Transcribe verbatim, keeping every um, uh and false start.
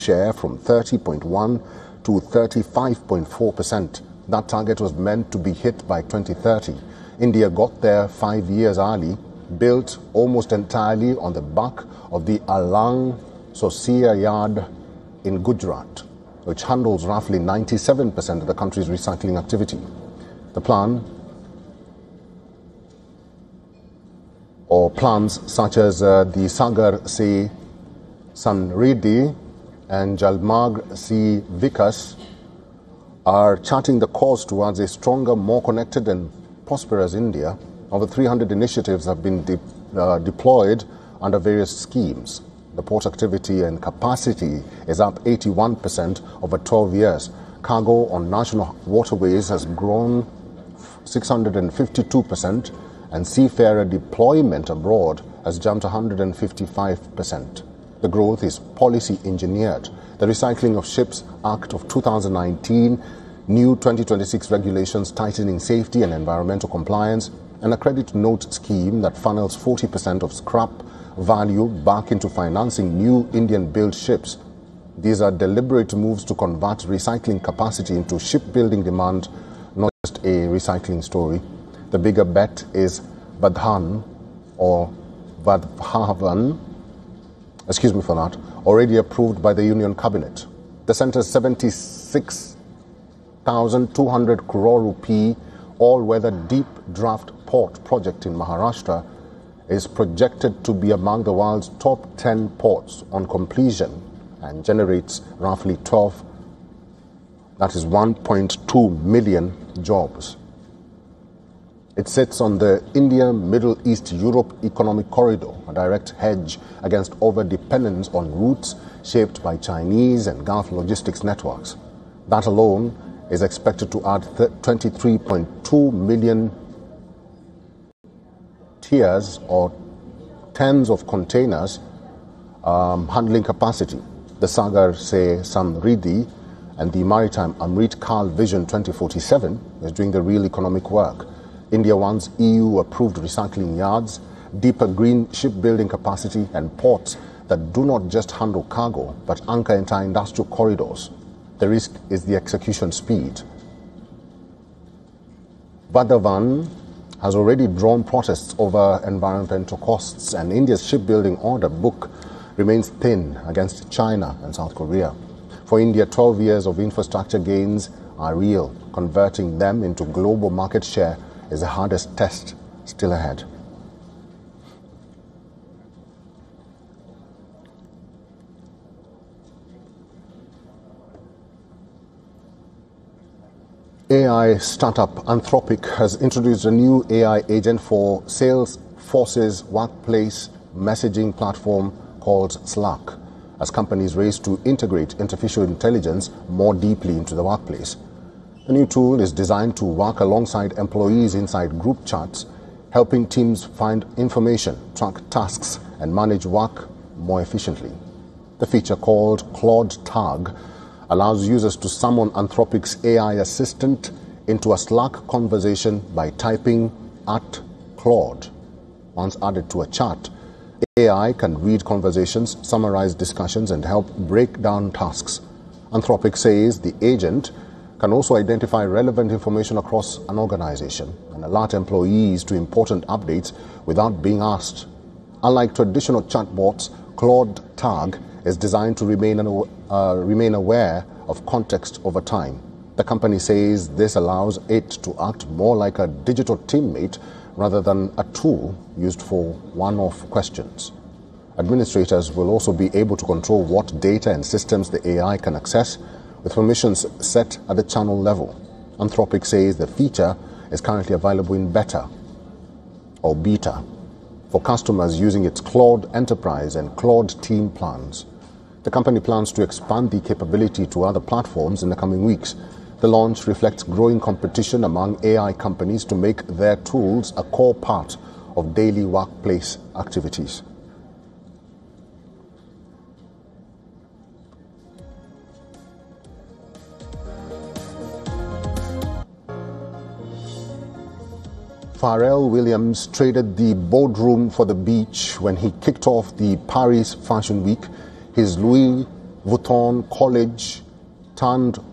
share from thirty point one to thirty-five point four percent. That target was meant to be hit by twenty thirty. India got there five years early, built almost entirely on the back of the Alang Sosia yard in Gujarat, which handles roughly ninety-seven percent of the country's recycling activity. The plan, or plans such as uh, the Sagar Se Samriddhi and Jalmarg Se Vikas, are charting the course towards a stronger, more connected and prosperous India. Over three hundred initiatives have been de uh, deployed under various schemes. The port activity and capacity is up eighty-one percent over twelve years. Cargo on national waterways has grown six hundred fifty-two percent, and seafarer deployment abroad has jumped one hundred fifty-five percent. The growth is policy engineered. The Recycling of Ships Act of two thousand nineteen, new twenty twenty-six regulations tightening safety and environmental compliance, and a credit note scheme that funnels forty percent of scrap value back into financing new Indian-built ships. These are deliberate moves to convert recycling capacity into shipbuilding demand, not just a recycling story. The bigger bet is Vadhan or Vadhavan, excuse me for that, already approved by the Union Cabinet. The centre's seventy-six thousand two hundred crore rupee all-weather deep draft port project in Maharashtra is projected to be among the world's top ten ports on completion and generates roughly twelve, that is one point two million jobs. It sits on the India, Middle East, Europe economic corridor, a direct hedge against over-dependence on routes shaped by Chinese and Gulf logistics networks. That alone is expected to add twenty-three point two million tiers or tens of containers um, handling capacity. The Sagar Se Samriddhi and the Maritime Amrit Kal Vision twenty forty-seven is doing the real economic work. India wants E U-approved recycling yards, deeper green shipbuilding capacity, and ports that do not just handle cargo, but anchor entire industrial corridors. The risk is the execution speed. Vadhavan has already drawn protests over environmental costs, and India's shipbuilding order book remains thin against China and South Korea. For India, twelve years of infrastructure gains are real. Converting them into global market share is the hardest test still ahead. A I startup Anthropic has introduced a new A I agent for Salesforce's workplace messaging platform called Slack, as companies race to integrate artificial intelligence more deeply into the workplace. The new tool is designed to work alongside employees inside group chats, helping teams find information, track tasks, and manage work more efficiently. The feature, called Claude Tag, allows users to summon Anthropic's A I assistant into a Slack conversation by typing at Claude. Once added to a chat, A I can read conversations, summarize discussions, and help break down tasks. Anthropic says the agent can also identify relevant information across an organization and alert employees to important updates without being asked. Unlike traditional chatbots, Claude Tag is designed to remain, uh, remain aware of context over time. The company says this allows it to act more like a digital teammate rather than a tool used for one-off questions. Administrators will also be able to control what data and systems the A I can access, with permissions set at the channel level. Anthropic says the feature is currently available in beta or beta for customers using its Claude Enterprise and Claude Team plans. The company plans to expand the capability to other platforms in the coming weeks. The launch reflects growing competition among A I companies to make their tools a core part of daily workplace activities. Pharrell Williams traded the boardroom for the beach when he kicked off the Paris Fashion Week. His Louis Wootton College turned